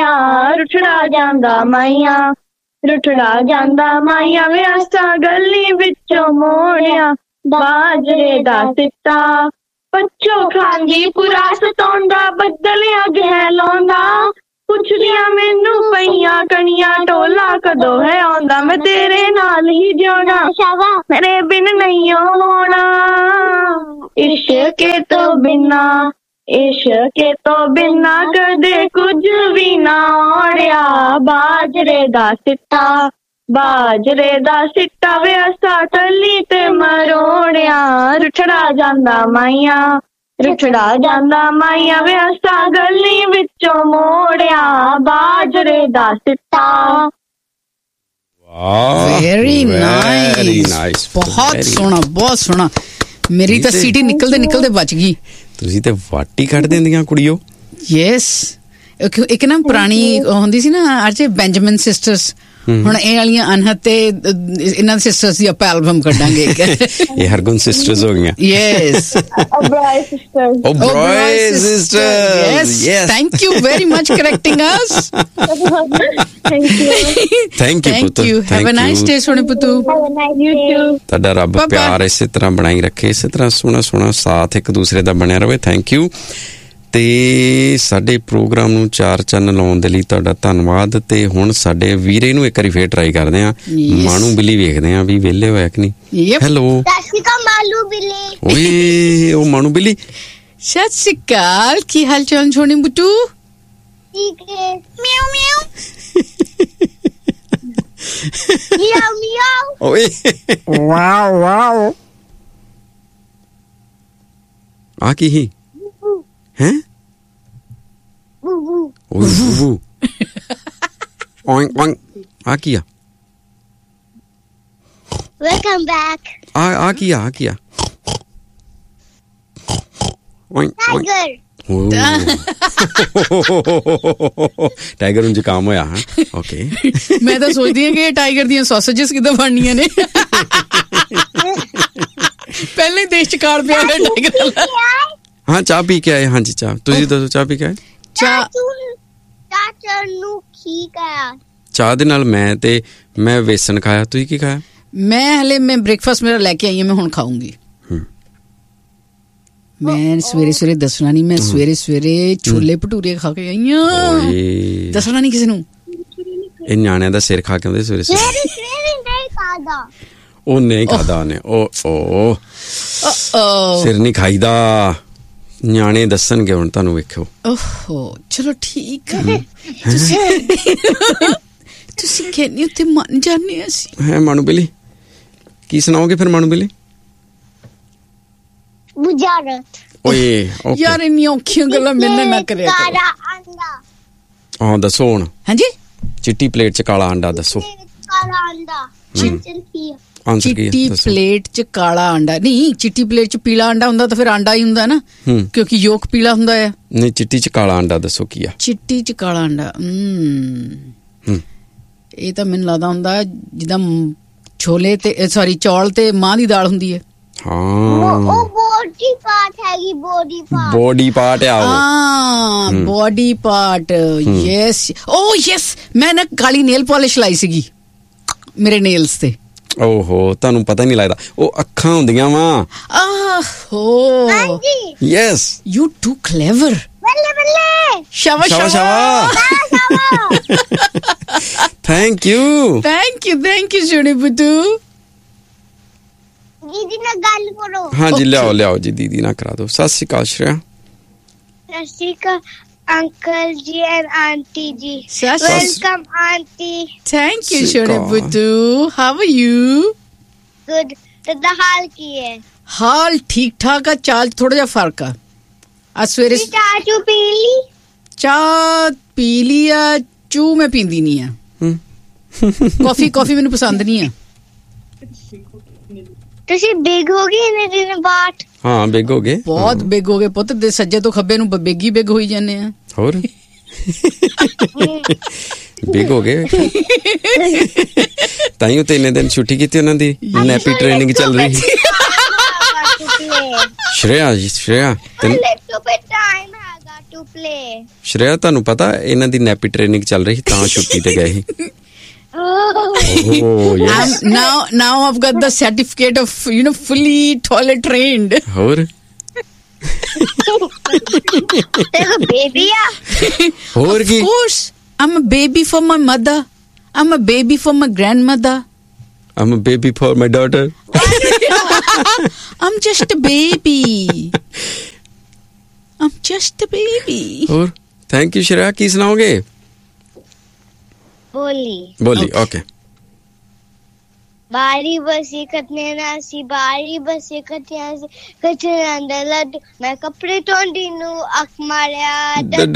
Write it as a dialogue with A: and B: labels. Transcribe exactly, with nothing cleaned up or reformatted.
A: ਮੋੜਿਆ ਰੁੱਠੜਾ ਜਾਂਦਾ ਮਾਈਆਂ ਰੁੱਠੜਾ ਜਾਂਦਾ ਮਾਈਆਂ ਵੇ ਅਸਾਂ ਗਲੀ ਵਿੱਚੋਂ ਮੋੜਿਆ ਬਾਜਰੇ ਦਾ ਸਿੱਟਾ ਪੱਛੋ ਖਾਂਦੀ ਪੁਰਾ ਸਤਾਉਂਦਾ ਬੱਦਲਿਆਂ ਗਹਿ ਲਾਉਂਦਾ ਪੁੱਛਦੀਆਂ ਮੈਨੂੰ ਪਈਆਂ ਕਣੀਆਂ ਟੋਲਾ ਕਦੋਂ ਹੈ ਆਉਂਦਾ ਮੈਂ ਤੇਰੇ ਨਾਲ ਹੀ ਜਿਉਣਾ ਮੇਰੇ ਬਿਨ ਨਹੀਂ ਹੋਣਾ ਇਸ਼ਕੇ ਤੋਂ ਬਿਨਾ ਇਸ਼ਕੇ ਤੋਂ ਬਿਨਾ ਕਦੇ ਕੁਝ ਵੀ ਨਾ ਓੜਿਆ ਬਾਜਰੇ ਦਾ ਸਿੱਟਾ ਬਾਜਰੇ ਦਾ ਸਿੱਟਾ ਵੇ ਅਸਾਂ ਟੱਲੀ ਤੇ ਮਰੋੜਿਆ ਰੁੱਠੜਾ ਜਾਂਦਾ ਮਾਈਆਂ ਰੁੱਠੜਾ ਜਾਂਦਾ ਮਾਈਆਂ ਵੇ ਅਸਾਂ ਗਲੀ ਵਿੱਚੋਂ ਮੋੜਿਆ ਬਾਜਰੇ ਦਾ ਸਿੱਟਾ।
B: ਵੈਰੀ ਨਾਈਸ, ਬਹੁਤ ਸੋਹਣਾ ਬਹੁਤ ਸੋਹਣਾ। ਮੇਰੀ ਤਾਂ ਸੀਟੀ ਨਿਕਲਦੇ ਨਿਕਲਦੇ ਬਚ ਗਈ।
C: ਤੁਸੀਂ ਤੇ ਵਾਟੀ ਕੱਢ ਦਿੰਦੀਆਂ ਕੁੜੀਓ।
B: ਯੈਸ, ਇੱਕ ਨਾ ਪੁਰਾਣੀ ਹੁੰਦੀ ਸੀ ਨਾ ਅਰਜੇ ਬੈਂਜਾਮਿਨ ਸਿਸਟਰਸ, ਹੁਣ ਇਹ ਵਾਲੀਆਂ ਅਨਹਦ ਤੇ ਇਹਨਾਂ ਦੇ ਸਿਸਟਰਸ ਦੀ ਆਪਾਂ ਐਲਬਮ ਕੱਢਾਂਗੇ।
C: ਇਹ ਹਰਗੁਣ ਸਿਸਟਰਸ ਹੋ ਗਈਆਂ।
B: Yes,
A: Oberoi sisters.
C: Oberoi sisters. Yes,
B: thank you very much correcting us.
A: Thank you
C: thank you ਪੁੱਤ।
B: ਹੈਵ ਅ ਨਾਈਸ ਡੇ ਸੋਹਣੇ ਪੁੱਤੂ।
C: ਤੁਹਾਡਾ ਰੱਬ ਪਿਆਰ ਇਸੇ ਤਰ੍ਹਾਂ ਬਣਾਈ ਰੱਖੇ, ਇਸੇ ਤਰ੍ਹਾਂ ਸੋਹਣਾ ਸੋਹਣਾ ਸਾਥ ਇੱਕ ਦੂਸਰੇ ਦਾ ਬਣਿਆ ਰਵੇ। Thank you. ਤੇ ਸਾਡੇ ਪ੍ਰੋਗਰਾਮ ਨੂੰ ਚਾਰ ਚੰਨ ਲਾਉਣ ਦੇ ਲਈ ਤੁਹਾਡਾ ਧੰਨਵਾਦ। ਤੇ ਹੁਣ ਸਾਡੇ ਵੀਰੇ ਨੂੰ ਇੱਕ ਵਾਰੀ ਫੇਰ ਟਰਾਈ ਕਰਦੇ ਆ। ਮਾਣੂ ਬਿੱਲੀ ਵੇਖਦੇ ਆ ਵੀ ਵਿਹਲੇ ਹੋਇਆ ਕਿ ਨਹੀਂ। ਹੈਲੋ
A: ਮਾਲੂ ਬਿੱਲੀ।
C: ਓਏ ਉਹ ਮਾਣੂ ਬਿੱਲੀ,
B: ਸਤਿ ਸ਼੍ਰੀ ਅਕਾਲ, ਕੀ ਹਾਲ ਚਾਲ ਛੋਣੀ ਬੁੱਟੂ?
A: ਠੀਕ ਹੈ। ਮਿਆਉ ਮਿਆਉ ਮਿਆਉ ਮਿਆਉ।
C: ਓਏ
B: ਵਾਓ ਵਾਓ,
C: ਆ ਕੀ ਹੀ ਹੈ? ਓਏ ਬੂ ਓਇੰ ਓਇੰ, ਆ ਕੀ ਆ?
A: Welcome back.
C: ਆ ਆ ਕੀ ਆ? ਆ ਕੀ ਆ? ਓਇੰ
A: ਟਾਈਗਰ।
C: ਟਾਈਗਰ ਨੂੰ ਜ਼ੁਕਾਮ ਹੋਇਆ। ਹਾਂ, ਓਕੇ।
B: ਮੈਂ ਤਾਂ ਸੋਚਦੀ ਹਾਂ ਕਿ ਇਹ ਟਾਈਗਰ ਦੀਆਂ ਸੌਸੇਜਸ ਕਿੱਦਾਂ ਬਣਨੀਆਂ ਨੇ। ਪਹਿਲੇ ਦੇਸ਼ ਚ ਕਾਲ ਪਿਆ ਹੈ ਟਾਈਗਰ ਵਾਲਾ।
C: ਹਾਂ, ਚਾਹ ਪੀ ਕੇ ਆਏ। ਹਾਂਜੀ, ਚਾਹ ਤੁਸੀਂ ਦੱਸੋ, ਚਾਹ ਪੀ ਕੇ ਆਏ?
B: ਚਾਹ
A: ਨੂੰ ਕੀ ਖਾਇਆ?
C: ਚਾਹ ਦੇ ਨਾਲ ਮੈਂ ਤੇ ਮੈਂ ਵੇਸਣ ਖਾਇਆ। ਤੁਸੀਂ ਕੀ ਖਾਇਆ?
B: ਮੈਂ ਹਲੇ ਮੈਂ ਬ੍ਰੇਕਫਾਸਟ ਮੇਰਾ ਲੈ ਕੇ ਆਈ ਹਾਂ, ਮੈਂ ਹੁਣ ਖਾਊਂਗੀ। ਮੈਂ ਸਵੇਰੇ ਸਵੇਰੇ ਦੱਸਣਾ ਨਹੀਂ, ਮੈਂ ਸਵੇਰੇ ਸਵੇਰੇ ਛੋਲੇ ਭਟੂਰੇ ਖਾ ਕੇ ਆਈ ਹਾਂ। ਦੱਸਣਾ ਨਹੀਂ ਕਿਸੇ ਨੂੰ।
C: ਇਹ ਨਿਆਣਿਆਂ ਦਾ ਸਿਰ ਖਾ ਕੇ ਆਉਂਦੇ ਸਵੇਰੇ ਸਵੇਰੇ। ਉਹ ਨਹੀਂ ਖਾਦਾ ਉਹਨੇ। ਉਹ ਓ ਸਿਰ ਨਹੀਂ ਖਾਈਦਾ। ਨਿਆਣੇ ਦੱਸਣਗੇ ਹੁਣ ਤੁਹਾਨੂੰ, ਵੇਖਿਓ।
B: ਓਹੋ ਚਲੋ ਠੀਕ ਹੈ। ਤੁਸੀਂ ਕਹਿੰਦੇ ਉੱਥੇ ਮੰਨ ਜਾਂਦੇ ਅਸੀਂ।
C: ਹੈ ਮਾਣੂ ਬਿੱਲੀ, ਕੀ ਸੁਣਾਓਗੇ ਫਿਰ ਮਾਣੂ ਬਿੱਲੀ?
A: ਬੁਝਾਰਤ।
C: ਓਏ
B: ਯਾਰ ਇੰਨੀਆਂ ਔਖੀਆਂ ਗੱਲਾਂ ਮੇਰੇ ਨਾਲ ਨਾ ਕਰਿਆ ਕਰੋ।
A: ਕਾਲਾ ਅੰਡਾ।
C: ਹਾਂ ਦੱਸੋ ਹੁਣ।
B: ਹਾਂਜੀ,
C: ਚਿੱਟੀ ਪਲੇਟ ਚ ਕਾਲਾ ਅੰਡਾ ਦੱਸੋ।
A: ਕਾਲਾ ਅੰਡਾ
B: ਚਿੱਟੀ ਪਲੇਟ ਚ ਕਾਲਾ ਅੰਡਾ ਨਹੀਂ, ਚਿੱਟੀ ਪਲੇਟ ਚ ਪੀਲਾ ਅੰਡਾ ਹੁੰਦਾ ਤਾਂ ਫਿਰ ਅੰਡਾ ਹੀ ਹੁੰਦਾ ਨਾ, ਕਿਉਂਕਿ ਯੋਕ ਪੀਲਾ ਹੁੰਦਾ ਹੈ।
C: ਨਹੀਂ, ਚਿੱਟੀ ਚ ਕਾਲਾ ਅੰਡਾ ਦੱਸੋ ਕੀ ਆ?
B: ਚਿੱਟੀ ਚ ਕਾਲਾ ਅੰਡਾ। ਹਮ ਇਹ ਤਾਂ ਮੈਨੂੰ ਲੱਗਦਾ ਹੁੰਦਾ ਜਿੱਦਾਂ ਛੋਲੇ ਤੇ ਸੌਰੀ ਚੌਲ ਤੇ ਮਾਂ ਦੀ ਦਾਲ ਹੁੰਦੀ ਹੈ।
C: ਹਾਂ,
A: ਉਹ ਬੋਡੀ ਪਾਰਟ ਹੈਗੀ। ਬੋਡੀ ਪਾਰਟ
C: ਬੋਡੀ ਪਾਰਟ ਆ ਉਹ।
B: ਹਾਂ, ਬੋਡੀ ਪਾਰਟ। ਯੈਸ, ਓ ਯੈਸ। ਮੈਂ ਨਾ ਕਾਲੀ ਨੇਲ ਪਾਲਿਸ਼ ਲਾਈ ਸੀਗੀ ਮੇਰੇ ਨੇਲਸ ਤੇ।
C: ਓਹੋ, ਤੁਹਾਨੂੰ ਪਤਾ ਨਹੀਂ ਲੱਗਦਾ, ਉਹ ਅੱਖਾਂ ਹੁੰਦੀਆਂ ਵਾ।
B: ਆਹੋ
C: ਯੈਸ,
B: ਯੂ ਟੂ ਕਲੇਵਰ।
A: ਬੱਲੇ ਬੱਲੇ,
B: ਸ਼ਾਬਾਸ਼ ਸ਼ਾਬਾਸ਼।
C: Thank you
B: thank you thank you ਜੁੜੀ ਬੁੱਟੂ।
A: ਦੀਦੀ ਨਾਲ ਗੱਲ ਕਰੋ।
C: ਹਾਂਜੀ, ਲਿਆਓ ਲਿਆਓ ਜੀ, ਦੀਦੀ ਨਾਲ ਕਰਾ ਦਿਓ। ਸਤਿ ਸ਼੍ਰੀ ਅਕਾਲ ਸ਼੍ਰੇਆ।
A: ਸਤਿ ਸ਼੍ਰੀ ਅਕਾਲ ਅੰਕਲ ਜੀ ਐਂਡ ਆਂਟੀ ਜੀ।
B: Welcome
A: aunty.
B: ਥੈਂਕ ਯੂ ਜੁੜੀ Buttu. How are you?
A: Good. ਤੁਹਾਡਾ ਹਾਲ ਕੀ ਹੈ?
B: ਹਾਲ ਠੀਕ ਠਾਕ ਆ, ਚਾਲ ਥੋੜਾ ਜਿਹਾ ਫਰਕ ਆ। ਅੱਜ ਸਵੇਰੇ
A: ਚਾਹ ਚੂ ਪੀ ਲਈ?
B: ਚਾਹ ਪੀ ਲਈ ਆ, ਚੂ ਮੈਂ ਪੀਂਦੀ ਨਹੀਂ ਆ। ਕਾਫੀ ਕਾਫੀ ਮੈਨੂੰ ਪਸੰਦ ਨਹੀਂ ਆ।
A: ਤੁਸੀਂ ਬਿਗ ਹੋ ਗਏ ਇਹਨੇ ਦਿਨ ਬਾਅਦ?
C: ਹਾਂ, ਬਿਗ ਹੋ ਗਏ,
B: ਬਹੁਤ ਬਿਗ ਹੋ ਗਏ ਪੁੱਤ। ਦੇ ਸੱਜੇ ਤੋਂ ਖੱਬੇ ਨੂੰ ਬਿਗ ਹੀ ਬਿਗ ਹੋਈ ਜਾਂਦੇ ਆ।
C: ਹੋਰ ਬਿਗ ਹੋ ਗਏ ਤਾਂ ਹੀ ਉਹ ਤਿੰਨ ਦਿਨ ਛੁੱਟੀ ਕੀਤੀ ਉਹਨਾਂ ਦੀ। ਨੈਪੀ ਟ੍ਰੇਨਿੰਗ ਚੱਲ ਰਹੀ। ਸ਼੍ਰੇਆ ਜੀ, ਸ਼੍ਰੇਆ
A: to play.
C: ਸ਼੍ਰੇਆ ਤੁਹਾਨੂੰ ਪਤਾ ਇਹਨਾਂ ਦੀ ਨੈਪੀ ਟ੍ਰੇਨਿੰਗ ਚੱਲ ਰਹੀ ਤਾਂ ਛੁੱਟੀ ਤੇ ਗਏ ਸੀ।
A: Oh.
C: Oh, yes.
B: I'm, now, now I've got the certificate of, you know, fully toilet trained.
C: ਹੋਰ
A: There's a baby, yeah.
C: ਹੋਰ ਕੀ?
B: Of course, I'm a baby for my mother. I'm a baby for my grandmother.
C: I'm a baby for my daughter.
B: I'm just a baby. I'm just a baby.
C: ਹੋਰ thank you Shreya, ਕੀ ਸੁਣਾਓਗੇ?
A: ਬੋਲੀ
C: ਬੋਲੀ okay.
A: ਬਾਰੀ ਬਸੀ ਕਤਨੇ ਨਾਸੀ ਬਾਰੀ ਬਸੀ ਕਤਿਆਂ ਕਚਰਾਂ ਦਾ ਲੱਡੂ ਮੈਂ ਕੱਪੜੇ ਧੋਂਦੀ ਨੂੰ ਅੱਖ ਮਾਰਿਆ